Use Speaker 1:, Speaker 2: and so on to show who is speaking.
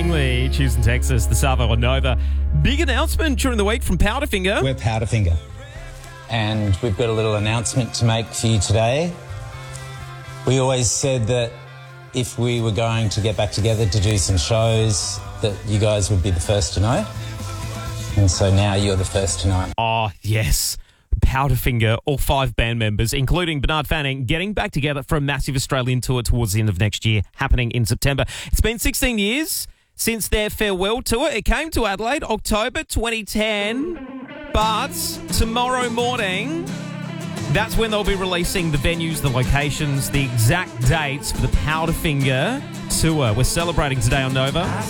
Speaker 1: Langley, Houston, Texas, the Savo and Nova. Big announcement during the week from Powderfinger.
Speaker 2: We're Powderfinger, and we've got a little announcement to make for you today. We always said that if we were going to get back together to do some shows, that you guys would be the first to know. And so now you're the first to know.
Speaker 1: Oh, yes. Powderfinger, all 5 band members, including Bernard Fanning, getting back together for a massive Australian tour towards the end of next year, happening in September. It's been 16 years since their farewell tour. It came to Adelaide, October 2010. But tomorrow morning, that's when they'll be releasing the venues, the locations, the exact dates for the Powderfinger tour. We're celebrating today on Nova.